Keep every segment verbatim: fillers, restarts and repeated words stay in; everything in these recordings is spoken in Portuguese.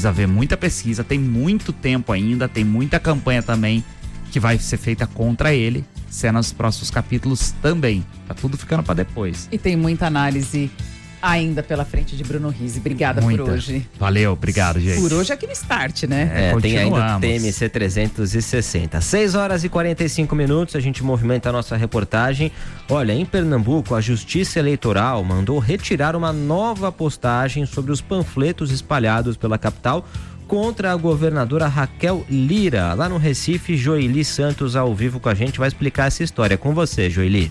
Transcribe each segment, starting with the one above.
precisa haver muita pesquisa, tem muito tempo ainda, tem muita campanha também que vai ser feita contra ele, cenas nos próximos capítulos também. Tá tudo ficando para depois. E tem muita análise ainda pela frente de Bruno Rizzi. Obrigada Muita. por hoje. Valeu, obrigado, gente. Por hoje aqui no Start, né? É, é tem ainda o T M C trezentos e sessenta. seis horas e quarenta e cinco minutos, a gente movimenta a nossa reportagem. Olha, em Pernambuco, a Justiça Eleitoral mandou retirar uma nova postagem sobre os panfletos espalhados pela capital contra a governadora Raquel Lira. Lá no Recife, Joeli Santos ao vivo com a gente vai explicar essa história. Com você, Joeli.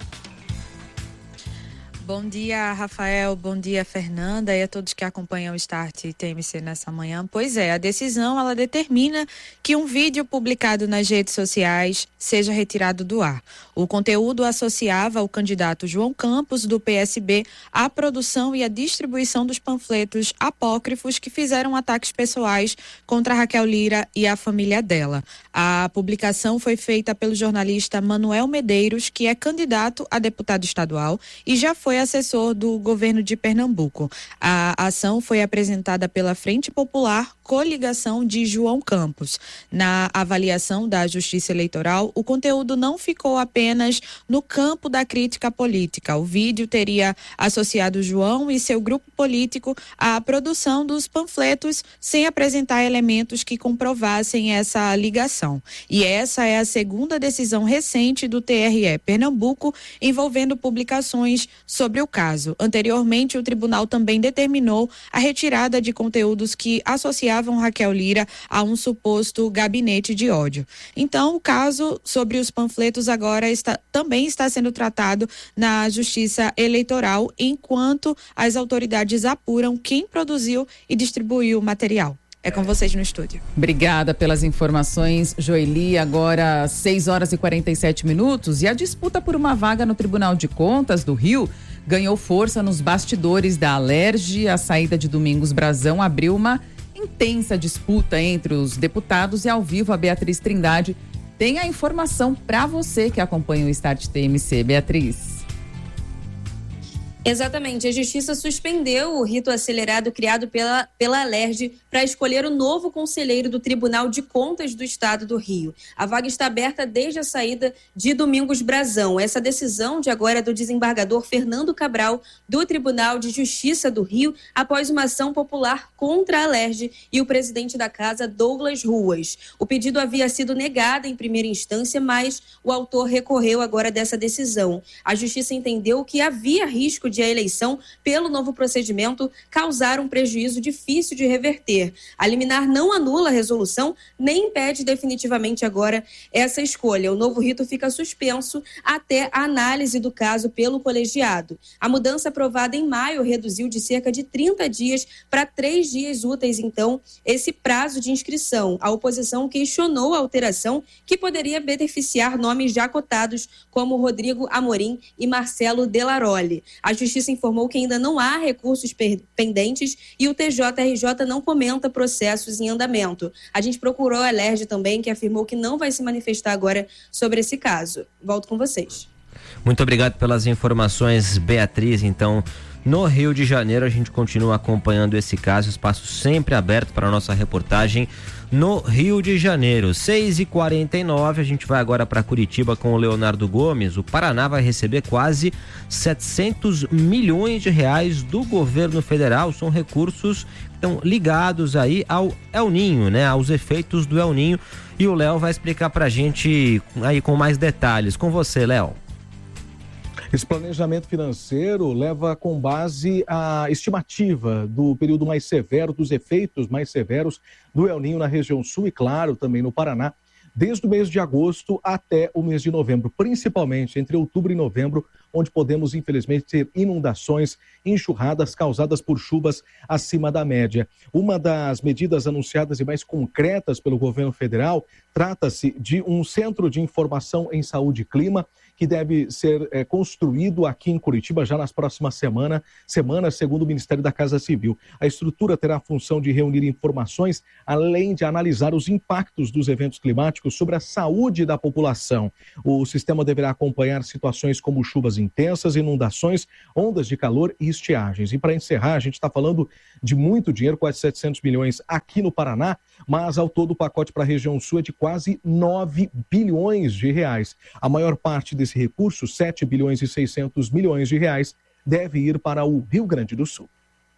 Bom dia, Rafael. Bom dia, Fernanda, e a todos que acompanham o Start T M C nessa manhã. Pois é, a decisão ela determina que um vídeo publicado nas redes sociais seja retirado do ar. O conteúdo associava o candidato João Campos, do P S B, à produção e à distribuição dos panfletos apócrifos que fizeram ataques pessoais contra Raquel Lira e a família dela. A publicação foi feita pelo jornalista Manuel Medeiros, que é candidato a deputado estadual e já foi assessor do governo de Pernambuco. A ação foi apresentada pela Frente Popular, coligação de João Campos. Na avaliação da Justiça Eleitoral, o conteúdo não ficou apenas no campo da crítica política. O vídeo teria associado João e seu grupo político à produção dos panfletos sem apresentar elementos que comprovassem essa ligação. E essa é a segunda decisão recente do T R E Pernambuco envolvendo publicações sobre o caso. Anteriormente, o tribunal também determinou a retirada de conteúdos que associavam Raquel Lira a um suposto gabinete de ódio. Então, o caso sobre os panfletos agora está, também está sendo tratado na Justiça Eleitoral, enquanto as autoridades apuram quem produziu e distribuiu o material. É com vocês no estúdio. Obrigada pelas informações, Joeli. Agora, seis horas e quarenta e sete minutos. E a disputa por uma vaga no Tribunal de Contas do Rio ganhou força nos bastidores da Alerj. A saída de Domingos Brazão abriu uma intensa disputa entre os deputados e, ao vivo, a Beatriz Trindade tem a informação para você que acompanha o Start T M C. Beatriz. Exatamente. A Justiça suspendeu o rito acelerado criado pela, pela Alerj para escolher o novo conselheiro do Tribunal de Contas do Estado do Rio. A vaga está aberta desde a saída de Domingos Brazão. Essa decisão de agora é do desembargador Fernando Cabral, do Tribunal de Justiça do Rio, após uma ação popular contra a Alerj e o presidente da casa, Douglas Ruas. O pedido havia sido negado em primeira instância, mas o autor recorreu agora dessa decisão. A Justiça entendeu que havia risco de a eleição, pelo novo procedimento, causar um prejuízo difícil de reverter. A liminar não anula a resolução, nem impede definitivamente agora essa escolha. O novo rito fica suspenso até a análise do caso pelo colegiado. A mudança aprovada em maio reduziu de cerca de trinta dias para três dias úteis, então, esse prazo de inscrição. A oposição questionou a alteração, que poderia beneficiar nomes já cotados, como Rodrigo Amorim e Marcelo Delaroli. A Justiça informou que ainda não há recursos pendentes e o T J R J não comenta processos em andamento. A gente procurou a Alerj também, que afirmou que não vai se manifestar agora sobre esse caso. Volto com vocês. Muito obrigado pelas informações, Beatriz. Então, no Rio de Janeiro, a gente continua acompanhando esse caso, espaço sempre aberto para a nossa reportagem no Rio de Janeiro. seis e quarenta e nove, a gente vai agora para Curitiba com o Leonardo Gomes. O Paraná vai receber quase setecentos milhões de reais do governo federal. São recursos que estão ligados aí ao El Ninho, né? Aos efeitos do El Ninho. E o Léo vai explicar para a gente aí com mais detalhes. Com você, Léo. Esse planejamento financeiro leva com base a estimativa do período mais severo, dos efeitos mais severos do El Ninho na região sul e, claro, também no Paraná, desde o mês de agosto até o mês de novembro, principalmente entre outubro e novembro, onde podemos, infelizmente, ter inundações, enxurradas causadas por chuvas acima da média. Uma das medidas anunciadas e mais concretas pelo governo federal trata-se de um centro de informação em saúde e clima que deve ser é, construído aqui em Curitiba já nas próximas semana, semanas, segundo o Ministério da Casa Civil. A estrutura terá a função de reunir informações, além de analisar os impactos dos eventos climáticos sobre a saúde da população. O sistema deverá acompanhar situações como chuvas intensas, inundações, ondas de calor e estiagens. E para encerrar, a gente está falando de muito dinheiro, quase setecentos milhões aqui no Paraná, mas ao todo o pacote para a região sul é de quase nove bilhões de reais. A maior parte desse recurso, sete bilhões e seiscentos milhões de reais, deve ir para o Rio Grande do Sul.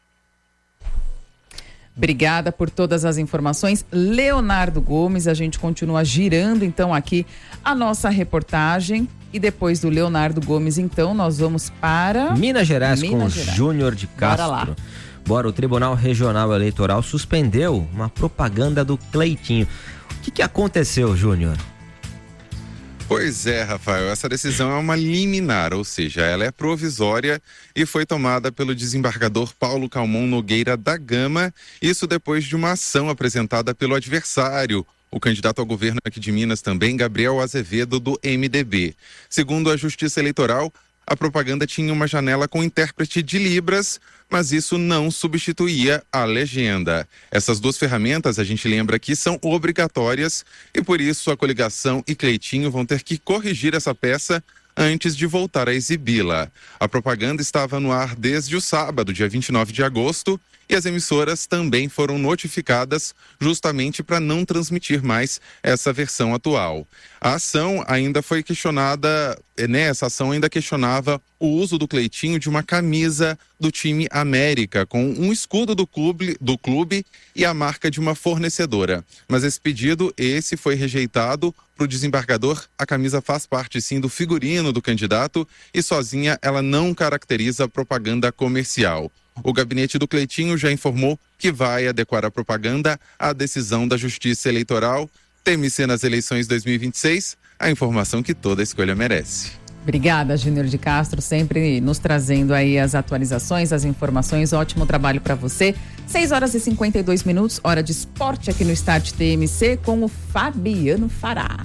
Obrigada por todas as informações. Leonardo Gomes, a gente continua girando então aqui a nossa reportagem. E depois do Leonardo Gomes, então, nós vamos para... Minas Gerais Minas com Gerais. Júnior de Castro. Bora lá. Bora, o Tribunal Regional Eleitoral suspendeu uma propaganda do Cleitinho. O que, que aconteceu, Júnior? Pois é, Rafael, essa decisão é uma liminar, ou seja, ela é provisória e foi tomada pelo desembargador Paulo Calmon Nogueira da Gama, isso depois de uma ação apresentada pelo adversário, o candidato ao governo aqui de Minas também, Gabriel Azevedo, do M D B. Segundo a Justiça Eleitoral, a propaganda tinha uma janela com intérprete de Libras, mas isso não substituía a legenda. Essas duas ferramentas, a gente lembra que são obrigatórias e por isso a coligação e Cleitinho vão ter que corrigir essa peça antes de voltar a exibi-la. A propaganda estava no ar desde o sábado, dia vinte e nove de agosto, e as emissoras também foram notificadas justamente para não transmitir mais essa versão atual. A ação ainda foi questionada, né, essa ação ainda questionava o uso do Cleitinho de uma camisa do time América, com um escudo do clube, do clube e a marca de uma fornecedora. Mas esse pedido, esse foi rejeitado. Para o desembargador, a camisa faz parte sim do figurino do candidato e sozinha ela não caracteriza propaganda comercial. O gabinete do Cleitinho já informou que vai adequar a propaganda à decisão da Justiça Eleitoral. T M C nas eleições dois mil e vinte e seis, a informação que toda escolha merece. Obrigada, Júnior de Castro, sempre nos trazendo aí as atualizações, as informações. Ótimo trabalho para você. seis horas e cinquenta e dois minutos, hora de esporte aqui no Start T M C com o Fabiano Fará.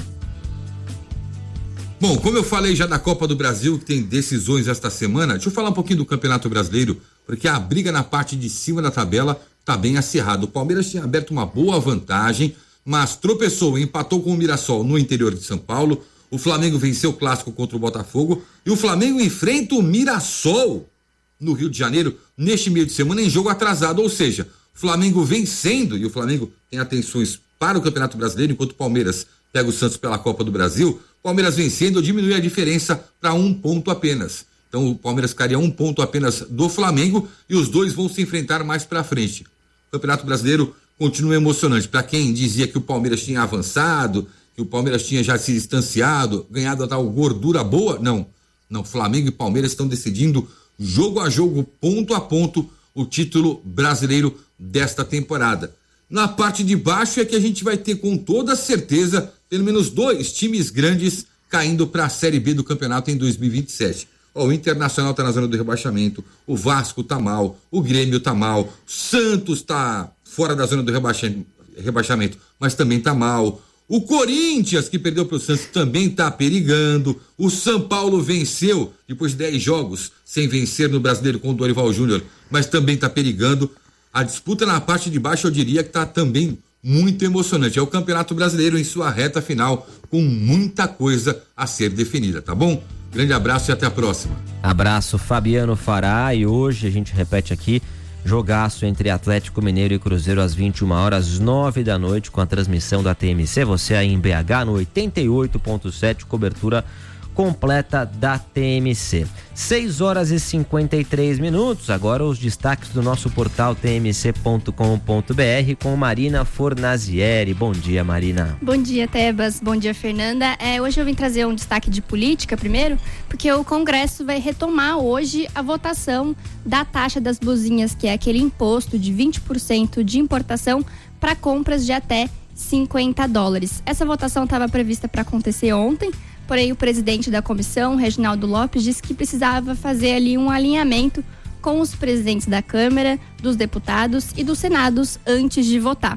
Bom, como eu falei já da Copa do Brasil, que tem decisões esta semana, deixa eu falar um pouquinho do Campeonato Brasileiro, porque a briga na parte de cima da tabela está bem acirrada. O Palmeiras tinha aberto uma boa vantagem, mas tropeçou e empatou com o Mirassol no interior de São Paulo. O Flamengo venceu o clássico contra o Botafogo e o Flamengo enfrenta o Mirassol no Rio de Janeiro neste meio de semana em jogo atrasado, ou seja, o Flamengo vencendo, e o Flamengo tem atenções para o Campeonato Brasileiro, enquanto o Palmeiras pega o Santos pela Copa do Brasil. O Palmeiras vencendo diminui a diferença para um ponto apenas. Então o Palmeiras ficaria um ponto apenas do Flamengo e os dois vão se enfrentar mais para frente. O Campeonato Brasileiro continua emocionante. Para quem dizia que o Palmeiras tinha avançado, que o Palmeiras tinha já se distanciado, ganhado a tal gordura boa, não. Não, Flamengo e Palmeiras estão decidindo jogo a jogo, ponto a ponto, o título brasileiro desta temporada. Na parte de baixo é que a gente vai ter com toda certeza pelo menos dois times grandes caindo para a Série B do campeonato em dois mil e vinte e sete. Ó, o Internacional está na zona do rebaixamento, o Vasco tá mal, o Grêmio tá mal, o Santos tá fora da zona do rebaixamento, mas também tá mal. O Corinthians, que perdeu para o Santos, também tá perigando. O São Paulo venceu depois de dez jogos sem vencer no Brasileiro com o Dorival Júnior, mas também tá perigando. A disputa na parte de baixo eu diria que tá também muito emocionante. É o Campeonato Brasileiro em sua reta final, com muita coisa a ser definida, tá bom? Grande abraço e até a próxima. Abraço, Fabiano Fará, e hoje a gente repete aqui, jogaço entre Atlético Mineiro e Cruzeiro às vinte e uma horas, nove da noite, com a transmissão da T M C, você aí em B H no oitenta e oito ponto sete, cobertura completa da T M C. seis horas e cinquenta e três minutos, agora os destaques do nosso portal t m c ponto com ponto b r com Marina Fornazieri. Bom dia, Marina. Bom dia, Tebas. Bom dia, Fernanda. É, hoje eu vim trazer um destaque de política primeiro, porque o Congresso vai retomar hoje a votação da taxa das blusinhas, que é aquele imposto de vinte por cento de importação para compras de até cinquenta dólares. Essa votação estava prevista para acontecer ontem, porém o presidente da comissão, Reginaldo Lopes, disse que precisava fazer ali um alinhamento com os presidentes da Câmara, dos deputados e dos Senados antes de votar.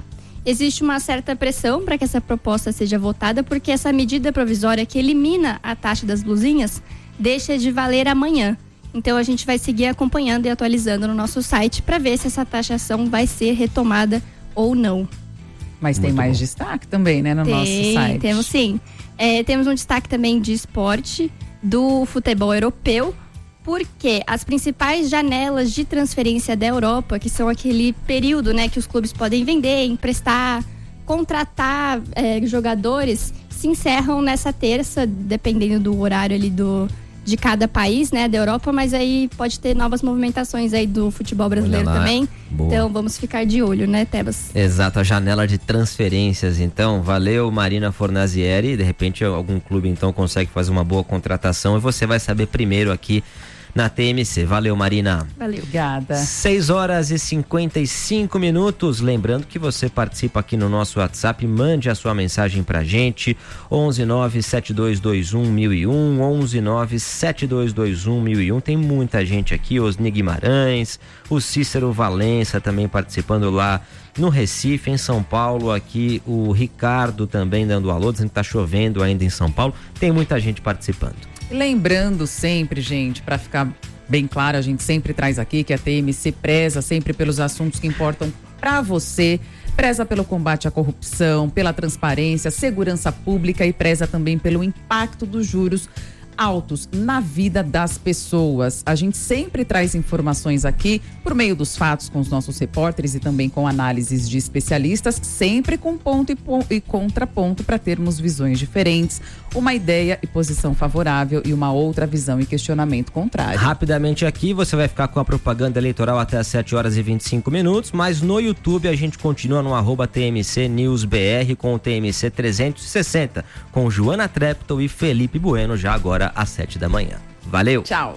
existe uma certa pressão para que essa proposta seja votada, porque essa medida provisória que elimina a taxa das blusinhas deixa de valer amanhã. Então a gente vai seguir acompanhando e atualizando no nosso site para ver se essa taxação vai ser retomada ou não. Mas Muito tem mais bom. destaque também, né, no tem, nosso site. Temos sim. É, temos um destaque também de esporte do futebol europeu, porque as principais janelas de transferência da Europa, que são aquele período, né, que os clubes podem vender, emprestar, contratar é, jogadores, se encerram nessa terça, dependendo do horário ali do, de cada país, né, da Europa, mas aí pode ter novas movimentações aí do futebol brasileiro também. Boa. Então vamos ficar de olho, né, Tebas? Exato, a janela de transferências. Então, valeu, Marina Fornazieri. De repente, algum clube então consegue fazer uma boa contratação e você vai saber primeiro aqui na T M C. Valeu, Marina. Valeu. Obrigada. seis horas e cinquenta e cinco minutos. Lembrando que você participa aqui no nosso WhatsApp, mande a sua mensagem pra gente. onze nove sete dois dois um mil e um, onze nove sete dois dois um mil e um. Tem muita gente aqui, Osni Guimarães, o Cícero Valença também participando lá no Recife, em São Paulo. Aqui o Ricardo também dando alô, dizendo que tá chovendo ainda em São Paulo. Tem muita gente participando. Lembrando sempre, gente, para ficar bem claro, a gente sempre traz aqui que a T M C preza sempre pelos assuntos que importam para você, preza pelo combate à corrupção, pela transparência, segurança pública e preza também pelo impacto dos juros altos na vida das pessoas. A gente sempre traz informações aqui por meio dos fatos com os nossos repórteres e também com análises de especialistas, sempre com ponto e, pon- e contraponto para termos visões diferentes, uma ideia e posição favorável e uma outra visão e questionamento contrário. Rapidamente aqui, você vai ficar com a propaganda eleitoral até às sete horas e vinte e cinco minutos, mas no YouTube a gente continua no arroba T M C News B R com o T M C trezentos e sessenta, com Joana Treptow e Felipe Bueno, já agora às sete da manhã. Valeu! Tchau!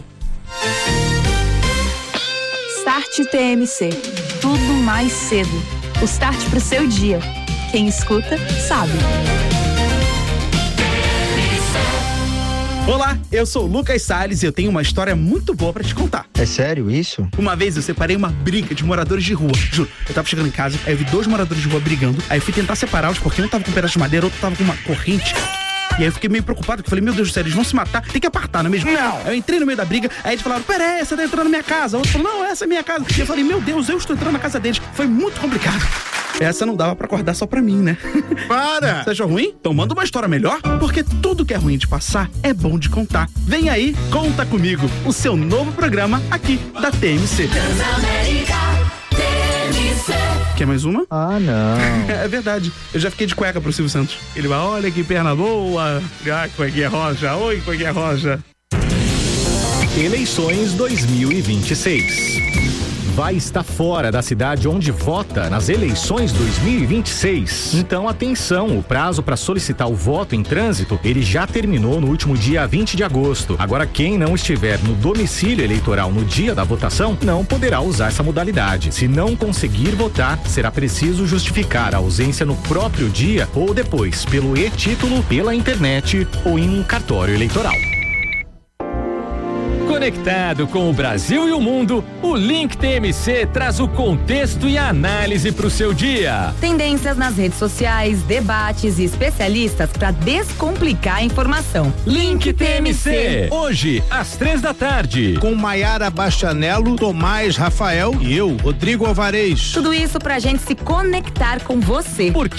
Start T M C. Tudo mais cedo. O start pro seu dia. Quem escuta, sabe. Olá, eu sou o Lucas Salles e eu tenho uma história muito boa pra te contar. É sério isso? Uma vez eu separei uma briga de moradores de rua. Juro, eu tava chegando em casa, aí eu vi dois moradores de rua brigando, aí eu fui tentar separá-los porque um tava com um pedaço de madeira, outro tava com uma corrente. E aí eu fiquei meio preocupado, porque eu falei, meu Deus do céu, eles vão se matar, tem que apartar, não é mesmo? Não! Aí eu entrei no meio da briga, aí eles falaram, peraí, você tá entrando na minha casa. O outro falou, não, essa é minha casa. E eu falei, meu Deus, eu estou entrando na casa deles. Foi muito complicado. Essa não dava pra acordar só pra mim, né? Para! Você achou ruim? Então manda uma história melhor, porque tudo que é ruim de passar é bom de contar. Vem aí, Conta Comigo, o seu novo programa aqui da T M C. Quer mais uma? Ah, não. É verdade. Eu já fiquei de cueca pro Silvio Santos. Ele vai, olha que perna boa. Ah, cuequinha roja. Oi, cuequinha roja. Eleições dois mil e vinte e seis. Vai estar fora da cidade onde vota nas eleições dois mil e vinte e seis. Então, atenção, o prazo para solicitar o voto em trânsito, ele já terminou no último dia vinte de agosto. Agora, quem não estiver no domicílio eleitoral no dia da votação, não poderá usar essa modalidade. Se não conseguir votar, será preciso justificar a ausência no próprio dia ou depois, pelo e-título, pela internet ou em um cartório eleitoral. Conectado com o Brasil e o mundo, o Link T M C traz o contexto e a análise para o seu dia. Tendências nas redes sociais, debates e especialistas para descomplicar a informação. Link T M C, hoje, às três da tarde. Com Maiara Bastianello, Tomás Rafael e eu, Rodrigo Alvarez. Tudo isso pra gente se conectar com você. Por